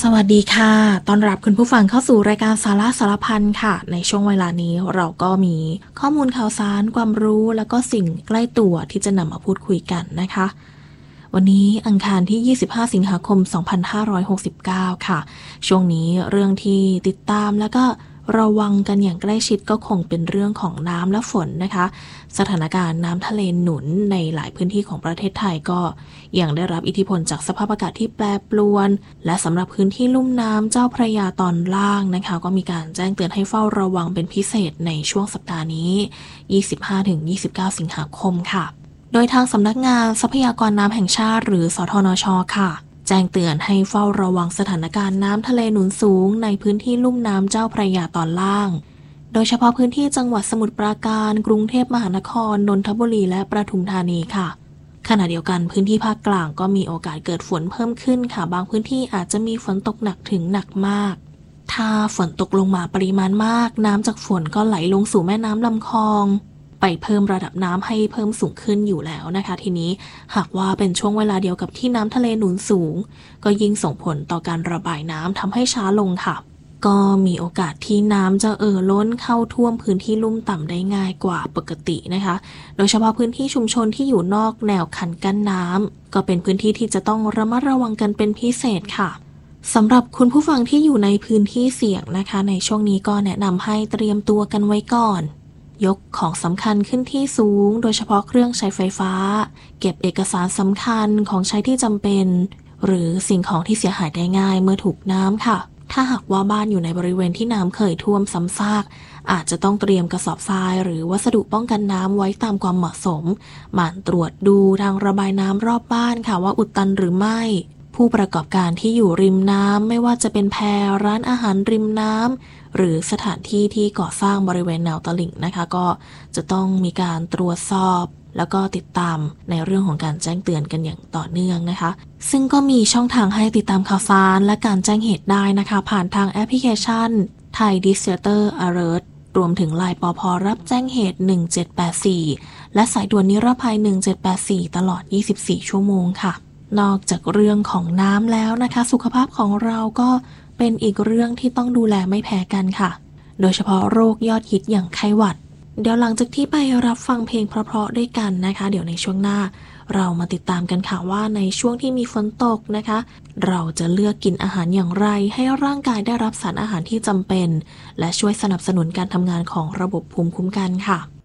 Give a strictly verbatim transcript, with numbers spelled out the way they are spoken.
วัสดีค่ะต้อนรับคุณผู้ฟังเข้าสู่รายการสาระสารพันค่ะในช่วงเวลานี้เราก็มีข้อมูลข่าวสารความรู้แล้วก็สิ่งใกล้ตัวที่จะนำมาพูดคุยกันนะคะวันนี้อังคารที่ยี่สิบห้าสิงหาคมสองพันห้าร้อยหกสิบเก้าค่ะช่วงนี้เรื่องที่ติดตามแล้วก็ระวังกันอย่างใกล้ชิดก็คงเป็นเรื่องของน้ำและฝนนะคะสถานการณ์น้ำทะเลหนุนในหลายพื้นที่ของประเทศไทยก็ยังได้รับอิทธิพลจากสภาพอากาศที่แปรปรวนและสำหรับพื้นที่ลุ่มน้ำเจ้าพระยาตอนล่างนะคะก็มีการแจ้งเตือนให้เฝ้าระวังเป็นพิเศษในช่วงสัปดาห์นี้ ยี่สิบห้าถึงยี่สิบเก้า สิงหาคมค่ะโดยทางสำนักงานทรัพยากรน้ำแห่งชาติหรือสทนช.ค่ะแจ้งเตือนให้เฝ้าระวังสถานการณ์น้ำทะเลหนุนสูงในพื้นที่ลุ่มน้ำเจ้าพระยาตอนล่างโดยเฉพาะพื้นที่จังหวัดสมุทรปราการกรุงเทพมหานครนนทบุรีและปทุมธานีค่ะขณะเดียวกันพื้นที่ภาคกลางก็มีโอกาสเกิดฝนเพิ่มขึ้นค่ะบางพื้นที่อาจจะมีฝนตกหนักถึงหนักมากถ้าฝนตกลงมาปริมาณมากน้ำจากฝนก็ไหลลงสู่แม่น้ำลำคลองไปเพิ่มระดับน้ำให้เพิ่มสูงขึ้นอยู่แล้วนะคะทีนี้หากว่าเป็นช่วงเวลาเดียวกับที่น้ำทะเลหนุนสูงก็ยิ่งส่งผลต่อการระบายน้ำทำให้ช้าลงค่ะก็มีโอกาสที่น้ำจะเอ่อล้นเข้าท่วมพื้นที่ลุ่มต่ำได้ง่ายกว่าปกตินะคะโดยเฉพาะพื้นที่ชุมชนที่อยู่นอกแนวคันกั้นน้ำก็เป็นพื้นที่ที่จะต้องระมัดระวังกันเป็นพิเศษค่ะสำหรับคุณผู้ฟังที่อยู่ในพื้นที่เสี่ยงนะคะในช่วงนี้ก็แนะนำให้เตรียมตัวกันไว้ก่อนยกของสำคัญขึ้นที่สูงโดยเฉพาะเครื่องใช้ไฟฟ้าเก็บเอกสารสำคัญของใช้ที่จำเป็นหรือสิ่งของที่เสียหายได้ง่ายเมื่อถูกน้ำค่ะถ้าหากว่าบ้านอยู่ในบริเวณที่น้ำเคยท่วมซ้ำซากอาจจะต้องเตรียมกระสอบทรายหรือวัสดุป้องกันน้ำไว้ตามความเหมาะสมหมั่นตรวจดูทางระบายน้ำรอบบ้านค่ะว่าอุดตันหรือไม่ผู้ประกอบการที่อยู่ริมน้ำไม่ว่าจะเป็นแพร้านอาหารริมน้ำหรือสถานที่ที่ก่อสร้างบริเวณแนวตลิ่งนะคะก็จะต้องมีการตรวจสอบแล้วก็ติดตามในเรื่องของการแจ้งเตือนกันอย่างต่อเนื่องนะคะซึ่งก็มีช่องทางให้ติดตามข่าวสารและการแจ้งเหตุได้นะคะผ่านทางแอปพลิเคชัน Thai Disaster Alert รวมถึง ไลน์ ปภ.รับแจ้งเหตุหนึ่งเจ็ดแปดสี่และสายด่วนนิรภัยหนึ่งเจ็ดแปดสี่ตลอดยี่สิบสี่ชั่วโมงค่ะนอกจากเรื่องของน้ำแล้วนะคะสุขภาพของเราก็เป็นอีกเรื่องที่ต้องดูแลไม่แพ้กันค่ะโดยเฉพาะโรคยอดฮิตอย่างไข้หวัดเดี๋ยวหลังจากที่ไปรับฟังเพลงเพราะๆด้วยกันนะคะเดี๋ยวในช่วงหน้าเรามาติดตามกันค่ะว่าในช่วงที่มีฝนตกนะคะเราจะเลือกกินอาหารอย่างไรให้ร่างกายได้รับสารอาหารที่จำเป็นและช่วยสนับสนุนการทำงานของระบบภูมิคุ้มกันค่ะ